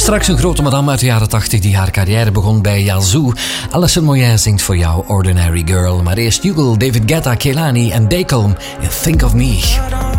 Straks een grote madame uit de jaren 80 die haar carrière begon bij Yazoo. Alison Moyet zingt voor jou Ordinary Girl. Maar eerst Jugel, David Guetta, Kehlani en Dacomb in Think of Me.